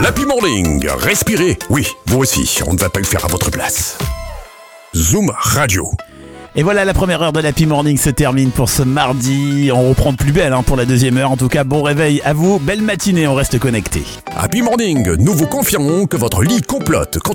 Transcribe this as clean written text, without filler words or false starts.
L'Happy Morning, respirez. Oui, vous aussi, on ne va pas le faire à votre place. Zoom Radio. Et voilà, la première heure de l'Happy Morning se termine pour ce mardi. On reprend de plus belle pour la deuxième heure. En tout cas, bon réveil à vous, belle matinée, on reste connecté. Happy Morning, nous vous confirmons que votre lit complote.